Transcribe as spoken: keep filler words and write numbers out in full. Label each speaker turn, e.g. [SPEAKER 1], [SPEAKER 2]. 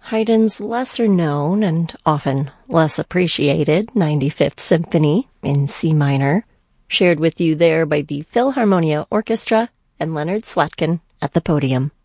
[SPEAKER 1] Haydn's lesser-known and often less appreciated ninety-fifth Symphony in C minor, shared with you there by the Philharmonia Orchestra and Leonard Slatkin at the podium.